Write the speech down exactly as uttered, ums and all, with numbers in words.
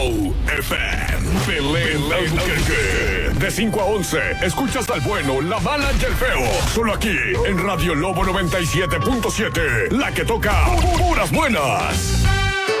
Wow F M. Belén Albuquerque. De cinco a once, escuchas al bueno, la mala y el feo. Solo aquí, en Radio Lobo noventa y siete punto siete. La que toca puras buenas.